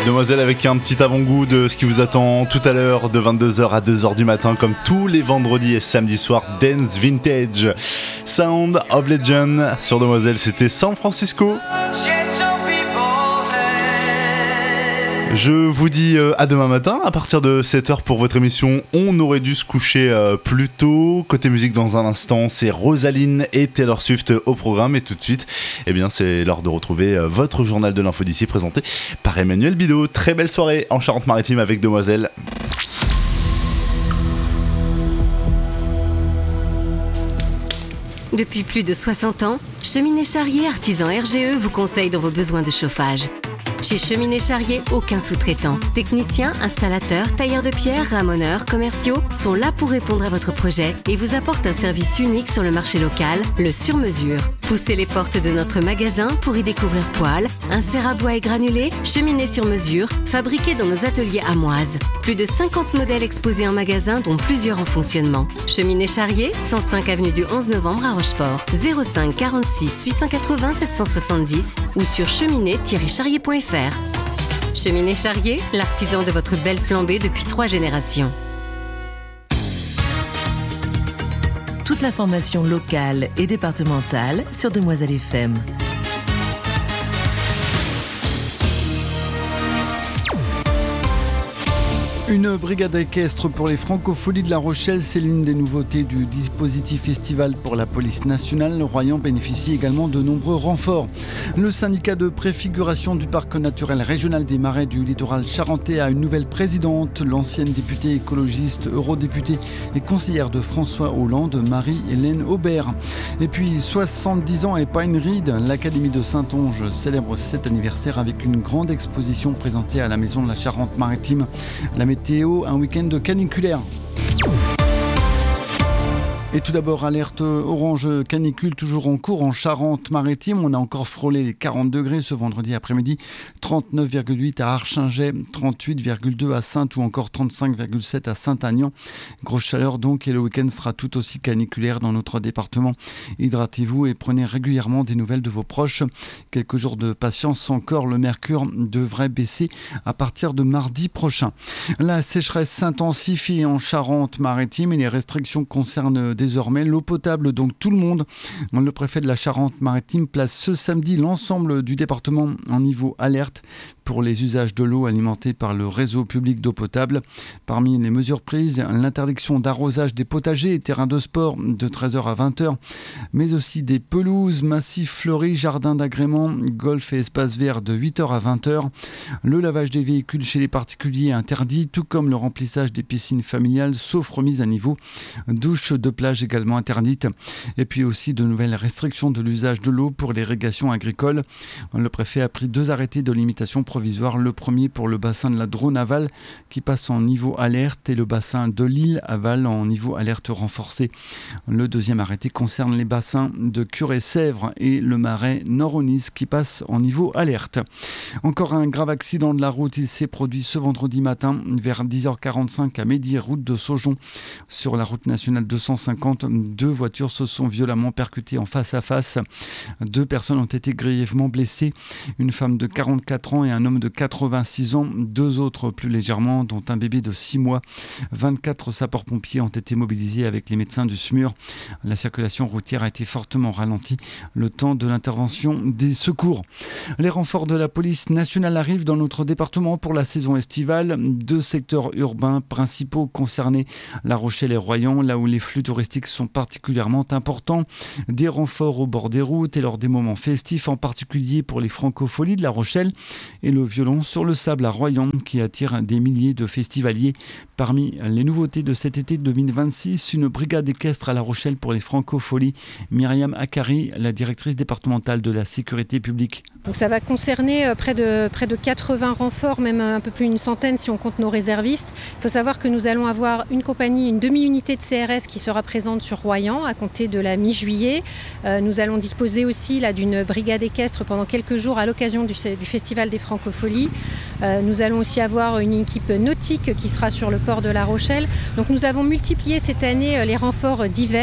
Demoiselle avec un petit avant-goût de ce qui vous attend tout à l'heure de 22h à 2h du matin comme tous les vendredis et samedis soirs. Dance Vintage, Sound of Legend sur Demoiselle, c'était San Francisco. Je vous dis à demain matin à partir de 7h pour votre émission On aurait dû se coucher plus tôt. Côté musique dans un instant, c'est Rosaline et Taylor Swift au programme. Et tout de suite, eh bien, c'est l'heure de retrouver votre journal de l'info d'ici présenté par Emmanuel Bidot. Très belle soirée en Charente-Maritime avec Demoiselle. Depuis plus de 60 ans, Cheminée Charrier Artisan RGE vous conseille dans vos besoins de chauffage. Chez Cheminée Charrier, aucun sous-traitant. Techniciens, installateurs, tailleurs de pierre, ramoneurs, commerciaux sont là pour répondre à votre projet et vous apportent un service unique sur le marché local, le sur-mesure. Poussez les portes de notre magasin pour y découvrir poêles, inserts à bois et granulés, cheminées sur mesure, fabriquées dans nos ateliers amoises. Plus de 50 modèles exposés en magasin, dont plusieurs en fonctionnement. Cheminée Charrier, 105 avenue du 11 novembre à Rochefort. 05 46 880 770 ou sur cheminée-charrier.fr. Cheminée Charrier, l'artisan de votre belle flambée depuis 3 générations. Toute l'information locale et départementale sur Demoiselle FM. Une brigade équestre pour les Francopholies de La Rochelle, c'est l'une des nouveautés du dispositif estival pour la police nationale. Royan bénéficie également de nombreux renforts. Le syndicat de préfiguration du parc naturel régional des Marais du littoral charentais a une nouvelle présidente, l'ancienne députée écologiste, eurodéputée et conseillère de François Hollande, Marie-Hélène Aubert. Et puis 70 ans et pas une ride, l'Académie de Saintonge célèbre cet anniversaire avec une grande exposition présentée à la Maison de la Charente-Maritime. La météo, un week-end caniculaire. Et tout d'abord, alerte orange canicule toujours en cours en Charente-Maritime. On a encore frôlé les 40 degrés ce vendredi après-midi. 39,8 à Archingeay, 38,2 à Saintes ou encore 35,7 à Saint-Agnan. Grosse chaleur donc et le week-end sera tout aussi caniculaire dans notre département. Hydratez-vous et prenez régulièrement des nouvelles de vos proches. Quelques jours de patience encore, le mercure devrait baisser à partir de mardi prochain. La sécheresse s'intensifie en Charente-Maritime et les restrictions concernent désormais l'eau potable, donc tout le monde. Le préfet de la Charente-Maritime place ce samedi l'ensemble du département en niveau alerte pour les usages de l'eau alimentée par le réseau public d'eau potable. Parmi les mesures prises, l'interdiction d'arrosage des potagers et terrains de sport de 13h à 20h, mais aussi des pelouses, massifs fleuris, jardins d'agrément, golf et espaces verts de 8h à 20h. Le lavage des véhicules chez les particuliers est interdit, tout comme le remplissage des piscines familiales, sauf remise à niveau. Douche de plage également interdite. Et puis aussi de nouvelles restrictions de l'usage de l'eau pour l'irrigation agricole. Le préfet a pris 2 arrêtés de limitation provisoire. Le premier pour le bassin de la Drône aval qui passe en niveau alerte et le bassin de l'île aval en niveau alerte renforcé. Le deuxième arrêté concerne les bassins de Curé-Sèvres et le marais Nord-Aunis qui passe en niveau alerte. Encore un grave accident de la route. Il s'est produit ce vendredi matin vers 10h45 à Médy, route de Saujon. Sur la route nationale 250, 2 voitures se sont violemment percutées en face à face. 2 personnes ont été grièvement blessées. Une femme de 44 ans et un homme de 86 ans. 2 autres plus légèrement, dont un bébé de 6 mois. 24 sapeurs-pompiers ont été mobilisés avec les médecins du SMUR. La circulation routière a été fortement ralentie le temps de l'intervention des secours. Les renforts de la police nationale arrivent dans notre département pour la saison estivale. 2 secteurs urbains principaux concernés, La Rochelle et Royan, là où les flux touristiques sont particulièrement importants. Des renforts au bord des routes et lors des moments festifs, en particulier pour les Francopholies de La Rochelle et le violon sur le sable à Royan qui attire des milliers de festivaliers. Parmi les nouveautés de cet été 2026, une brigade équestre à La Rochelle pour les Francopholies. Myriam Akari, la directrice départementale de la sécurité publique. Donc ça va concerner près de 80 renforts, même un peu plus d'une centaine si on compte nos réservistes. Il faut savoir que nous allons avoir une compagnie, une demi-unité de CRS qui sera présente sur Royan à compter de la mi-juillet. Nous allons disposer aussi là, d'une brigade équestre pendant quelques jours à l'occasion du Festival des Francopholies. Nous allons aussi avoir une équipe nautique qui sera sur le port de La Rochelle. Donc nous avons multiplié cette année les renforts d'hiver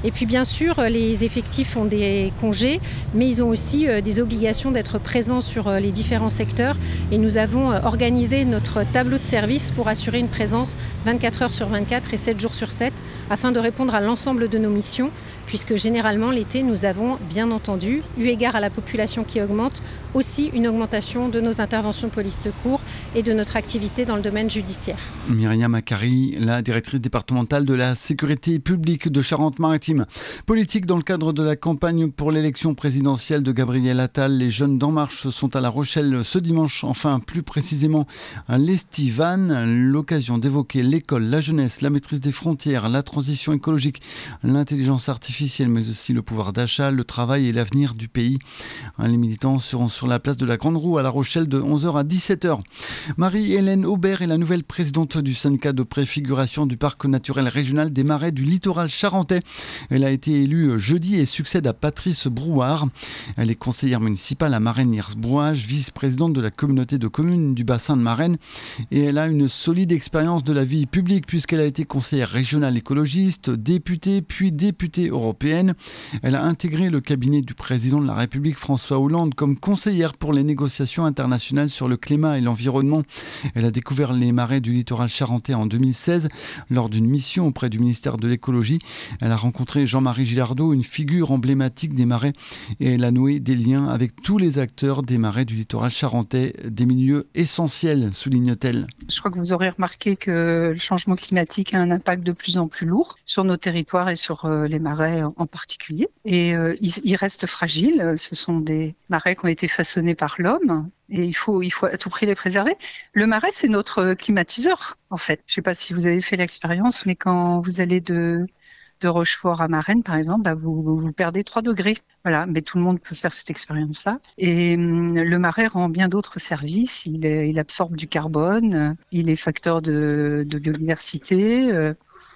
Et puis bien sûr, les effectifs ont des congés, mais ils ont aussi des obligations d'être présents sur les différents secteurs. Et nous avons organisé notre tableau de service pour assurer une présence 24 heures sur 24 et 7 jours sur 7, afin de répondre à l'ensemble de nos missions, puisque généralement l'été, nous avons bien entendu, eu égard à la population qui augmente, aussi une augmentation de nos interventions de police-secours et de notre activité dans le domaine judiciaire. Myriam Akari, la directrice départementale de la sécurité publique de Charente-Maritime. Politique, dans le cadre de la campagne pour l'élection présidentielle de Gabriel Attal, les jeunes d'En Marche sont à La Rochelle ce dimanche, enfin plus précisément à l'Estivane, l'occasion d'évoquer l'école, la jeunesse, la maîtrise des frontières, la transition écologique, l'intelligence artificielle, mais aussi le pouvoir d'achat, le travail et l'avenir du pays. Les militants seront sur la place de la Grande Roue à La Rochelle de 11h à 17h. Marie-Hélène Aubert est la nouvelle présidente du syndicat de préfiguration du parc naturel régional des Marais du littoral charentais. Elle a été élue jeudi et succède à Patrice Brouard. Elle est conseillère municipale à Marennes-Hirsbrouage, vice-présidente de la communauté de communes du bassin de Marennes, et elle a une solide expérience de la vie publique puisqu'elle a été conseillère régionale écologiste, députée puis députée européenne. Elle a intégré le cabinet du président de la République François Hollande comme conseillère pour les négociations internationales sur le climat et l'environnement. Elle a découvert les marais du littoral charentais en 2016 lors d'une mission auprès du ministère de l'écologie. Elle a rencontré Jean-Marie Gilardeau, une figure emblématique des marais, et elle a noué des liens avec tous les acteurs des marais du littoral charentais, des milieux essentiels, souligne-t-elle. Je crois que vous aurez remarqué que le changement climatique a un impact de plus en plus lourd sur nos territoires et sur les marais en particulier. Et ils restent fragiles. Ce sont des marais qui ont été façonnés par l'homme et il faut à tout prix les préserver. Le marais, c'est notre climatiseur, en fait. Je ne sais pas si vous avez fait l'expérience, mais quand vous allez de Rochefort à Marennes, par exemple, vous perdez 3 degrés. Voilà, mais tout le monde peut faire cette expérience-là. Et le marais rend bien d'autres services. Il absorbe du carbone, il est facteur de biodiversité,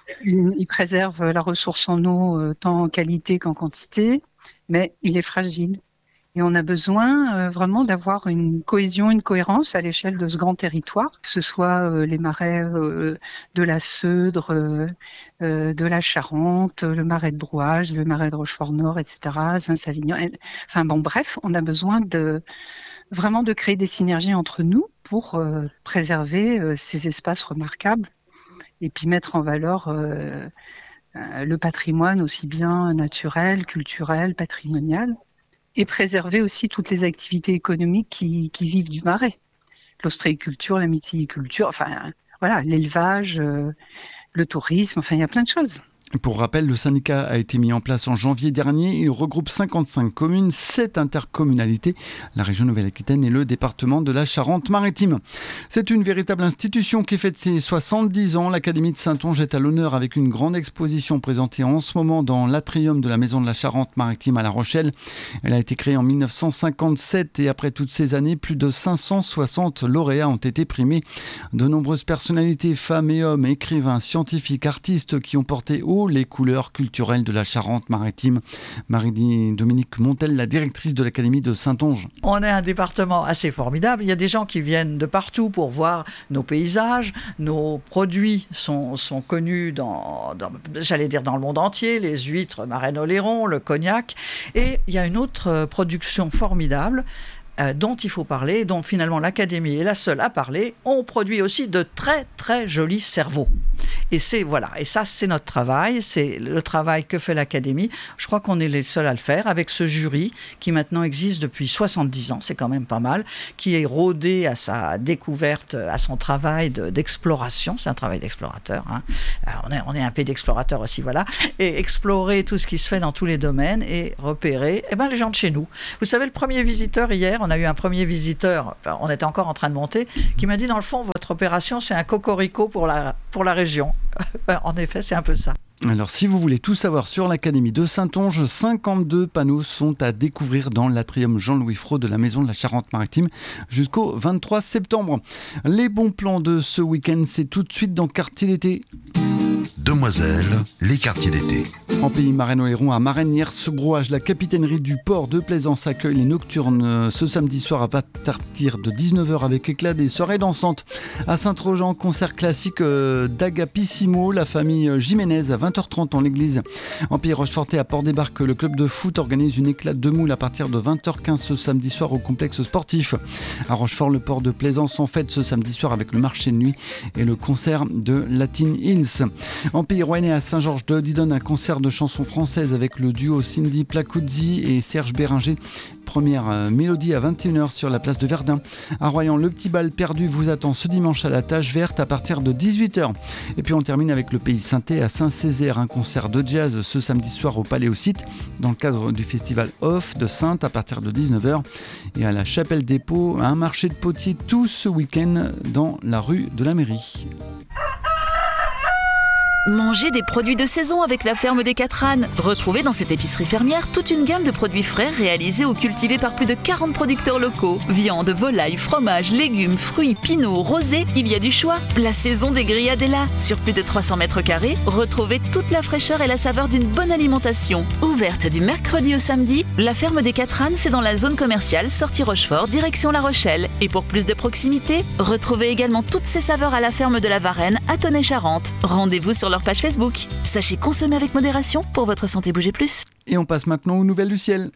il préserve la ressource en eau tant en qualité qu'en quantité, mais il est fragile. Et on a besoin vraiment d'avoir une cohésion, une cohérence à l'échelle de ce grand territoire, que ce soit les marais de la Seudre, de la Charente, le marais de Brouage, le marais de Rochefort-Nord, etc., Saint-Savignan. Enfin bon, bref, on a besoin vraiment de créer des synergies entre nous pour préserver ces espaces remarquables et puis mettre en valeur le patrimoine aussi bien naturel, culturel, patrimonial. Et préserver aussi toutes les activités économiques qui vivent du marais. L'ostréiculture, la mytiliculture, enfin voilà, l'élevage, le tourisme, enfin il y a plein de choses. Pour rappel, le syndicat a été mis en place en janvier dernier. Il regroupe 55 communes, 7 intercommunalités, la région Nouvelle-Aquitaine et le département de la Charente-Maritime. C'est une véritable institution qui fête ses 70 ans. L'Académie de Saintonge est à l'honneur avec une grande exposition présentée en ce moment dans l'atrium de la Maison de la Charente-Maritime à La Rochelle. Elle a été créée en 1957 et après toutes ces années, plus de 560 lauréats ont été primés. De nombreuses personnalités, femmes et hommes, écrivains, scientifiques, artistes qui ont porté haut les couleurs culturelles de la Charente-Maritime. Marie-Dominique Montel, la directrice de l'Académie de Saintonge. On est un département assez formidable. Il y a des gens qui viennent de partout pour voir nos paysages. Nos produits sont connus j'allais dire dans le monde entier, les huîtres Marennes-Oléron, le cognac. Et il y a une autre production formidable dont il faut parler, dont finalement l'Académie est la seule à parler. On produit aussi de très très jolis cerveaux. Et ça c'est notre travail, c'est le travail que fait l'Académie. Je crois qu'on est les seuls à le faire avec ce jury qui maintenant existe depuis 70 ans, c'est quand même pas mal, qui est rodé à sa découverte, à son travail d'exploration. C'est un travail d'explorateur, hein. On est un pays d'explorateurs aussi, voilà. Et explorer tout ce qui se fait dans tous les domaines et repérer les gens de chez nous. Vous savez, le premier visiteur hier, on a eu un premier visiteur, on était encore en train de monter, qui m'a dit dans le fond, votre opération c'est un cocorico pour la région. En effet, c'est un peu ça. Alors, si vous voulez tout savoir sur l'Académie de Saintonge, 52 panneaux sont à découvrir dans l'atrium Jean-Louis Fraud de la Maison de la Charente-Maritime jusqu'au 23 septembre. Les bons plans de ce week-end, c'est tout de suite dans Quartier l'été. Demoiselle, les quartiers d'été. En pays Marennes-Oléron, à Marennes-Niers-Brouage, la capitainerie du port de Plaisance accueille les nocturnes ce samedi soir à partir de 19h avec éclat des soirées dansantes. À Saint-Trojan, concert classique d'Agapissimo, la famille Jiménez à 20h30 en l'église. En pays Rochefortais, à Port-des-Barques, le club de foot organise une éclate de moule à partir de 20h15 ce samedi soir au complexe sportif. À Rochefort, le port de Plaisance en fête ce samedi soir avec le marché de nuit et le concert de Latin Hills. En pays rouennais, à Saint-Georges de Didonne, un concert de chansons françaises avec le duo Cindy Placuzzi et Serge Béringer. Première mélodie à 21h sur la place de Verdun. À Royan, le petit bal perdu vous attend ce dimanche à la Tâche Verte à partir de 18h. Et puis on termine avec le Pays Saintais à Saint-Césaire, un concert de jazz ce samedi soir au Paléosite dans le cadre du festival Off de Sainte à partir de 19h. Et à la Chapelle des Pots, un marché de potiers tout ce week-end dans la rue de la Mairie. Mangez des produits de saison avec la ferme des 4 ânes. Retrouvez dans cette épicerie fermière toute une gamme de produits frais réalisés ou cultivés par plus de 40 producteurs locaux. Viande, volaille, fromage, légumes, fruits, pinots, rosés, il y a du choix. La saison des grillades est là. Sur plus de 300 mètres carrés, retrouvez toute la fraîcheur et la saveur d'une bonne alimentation. Ouverte du mercredi au samedi, la ferme des 4 ânes, c'est dans la zone commerciale sortie Rochefort, direction La Rochelle. Et pour plus de proximité, retrouvez également toutes ces saveurs à la ferme de la Varenne à Tonnay-Charente. Rendez-vous sur leur page Facebook. Sachez consommer avec modération pour votre santé bouger plus. Et on passe maintenant aux nouvelles du ciel.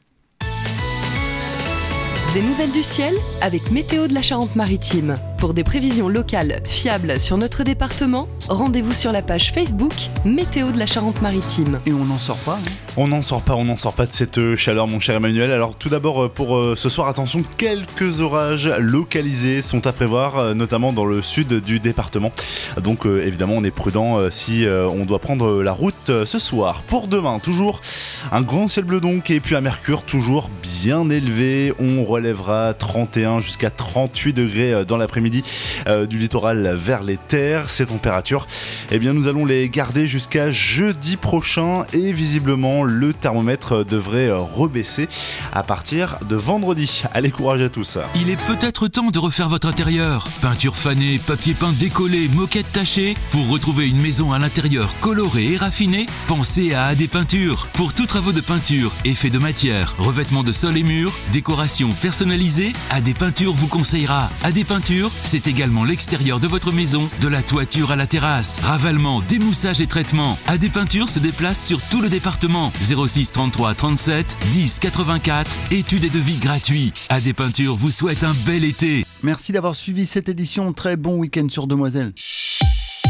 Des nouvelles du ciel avec Météo de la Charente-Maritime. Pour des prévisions locales fiables sur notre département, rendez-vous sur la page Facebook Météo de la Charente-Maritime. Et on n'en sort pas. On n'en sort pas de cette chaleur, mon cher Emmanuel. Alors tout d'abord, pour ce soir, attention, quelques orages localisés sont à prévoir, notamment dans le sud du département. Donc évidemment, on est prudent si on doit prendre la route ce soir. Pour demain, toujours un grand ciel bleu donc, et puis un mercure toujours bien élevé. On relèvera 31 jusqu'à 38 degrés dans l'après-midi du littoral vers les terres. Ces températures, eh bien, nous allons les garder jusqu'à jeudi prochain et visiblement le thermomètre devrait rebaisser à partir de vendredi. Allez, courage à tous. Il est peut-être temps de refaire votre intérieur. Peinture fanée, papier peint décollé, moquette tachée. Pour retrouver une maison à l'intérieur colorée et raffinée, pensez à AD Peinture. Pour tous travaux de peinture, effets de matière, revêtement de sol et murs, décoration personnalisée, AD Peinture vous conseillera. AD Peinture, c'est également l'extérieur de votre maison, de la toiture à la terrasse. Ravalement, démoussage et traitement. AD Peinture se déplace sur tout le département. 06 33 37 10 84. Études et devis gratuits. AD Peinture vous souhaite un bel été. Merci d'avoir suivi cette édition. Très bon week-end sur Demoiselle.